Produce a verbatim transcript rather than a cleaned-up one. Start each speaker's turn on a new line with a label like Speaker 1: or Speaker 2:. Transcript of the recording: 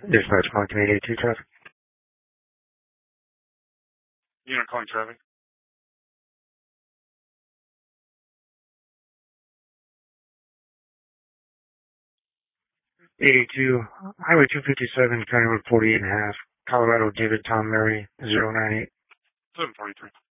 Speaker 1: Dispatch Mountain eighty-two traffic.
Speaker 2: Unit calling traffic.
Speaker 1: eighty-two, Highway two fifty-seven, County Road forty-eight and a half, Colorado, David Tom Mary, zero nine eight.
Speaker 2: seven forty-three.